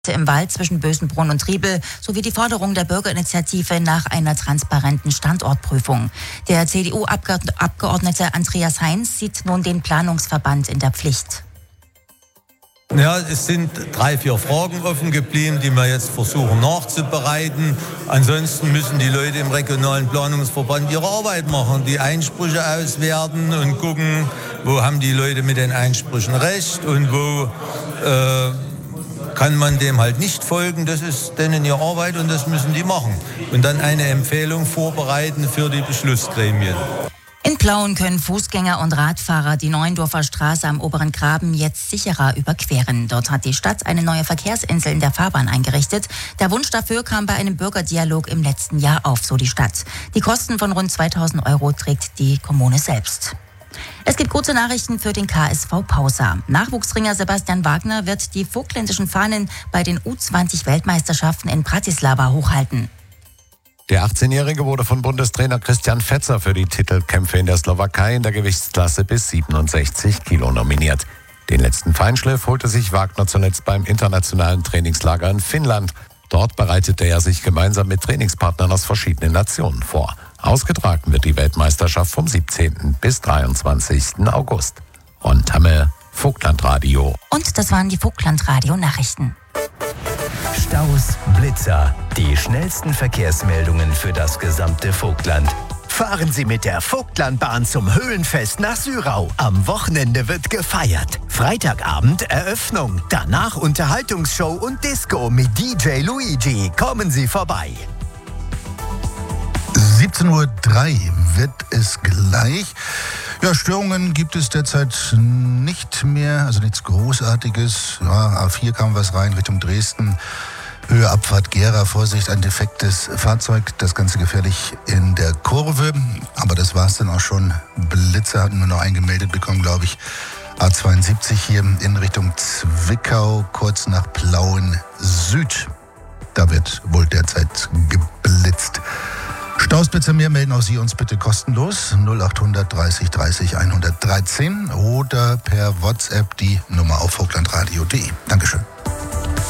im Wald zwischen Bösenbrunn und Triebel sowie die Forderung der Bürgerinitiative nach einer transparenten Standortprüfung. Der CDU-Abgeordnete Andreas Heinz sieht nun den Planungsverband in der Pflicht. Ja, es sind 3, 4 Fragen offen geblieben, die wir jetzt versuchen nachzubereiten. Ansonsten müssen die Leute im regionalen Planungsverband ihre Arbeit machen, die Einsprüche auswerten und gucken, wo haben die Leute mit den Einsprüchen recht und wo kann man dem halt nicht folgen. Das ist denen ihre Arbeit und das müssen die machen. Und dann eine Empfehlung vorbereiten für die Beschlussgremien. In Plauen können Fußgänger und Radfahrer die Neuendorfer Straße am Oberen Graben jetzt sicherer überqueren. Dort hat die Stadt eine neue Verkehrsinsel in der Fahrbahn eingerichtet. Der Wunsch dafür kam bei einem Bürgerdialog im letzten Jahr auf, so die Stadt. Die Kosten von rund 2.000 € trägt die Kommune selbst. Es gibt gute Nachrichten für den KSV Pausa. Nachwuchsringer Sebastian Wagner wird die vogtländischen Fahnen bei den U20-Weltmeisterschaften in Bratislava hochhalten. Der 18-Jährige wurde von Bundestrainer Christian Fetzer für die Titelkämpfe in der Slowakei in der Gewichtsklasse bis 67 Kilo nominiert. Den letzten Feinschliff holte sich Wagner zuletzt beim internationalen Trainingslager in Finnland. Dort bereitete er sich gemeinsam mit Trainingspartnern aus verschiedenen Nationen vor. Ausgetragen wird die Weltmeisterschaft vom 17. bis 23. August. Ron Tamme, Vogtlandradio. Und das waren die Vogtlandradio-Nachrichten. Staus, Blitzer, die schnellsten Verkehrsmeldungen für das gesamte Vogtland. Fahren Sie mit der Vogtlandbahn zum Höhlenfest nach Syrau. Am Wochenende wird gefeiert. Freitagabend Eröffnung. Danach Unterhaltungsshow und Disco mit DJ Luigi. Kommen Sie vorbei. 17:03 Uhr wird es gleich. Ja, Störungen gibt es derzeit nicht mehr, also nichts Großartiges. Ja, A4 kam was rein Richtung Dresden. Höhe Abfahrt Gera, Vorsicht, ein defektes Fahrzeug, das Ganze gefährlich in der Kurve. Aber das war es dann auch schon. Blitzer hatten wir noch eingemeldet bekommen, glaube ich. A72 hier in Richtung Zwickau, kurz nach Plauen Süd. Da wird wohl derzeit geblitzt. Stausblitzer mehr melden auch Sie uns bitte kostenlos 0800 30 30 113 oder per WhatsApp die Nummer auf vogtlandradio.de. Dankeschön.